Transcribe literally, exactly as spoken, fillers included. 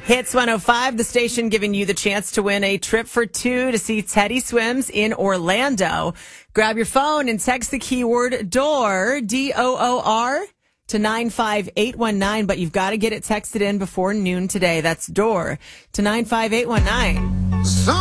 Hits one oh five, the station giving you the chance to win a trip for two to see Teddy Swims in Orlando. Grab your phone and text the keyword DOOR, D O O R, to nine five eight one nine, but you've got to get it texted in before noon today. That's DOOR to nine five eight one nine.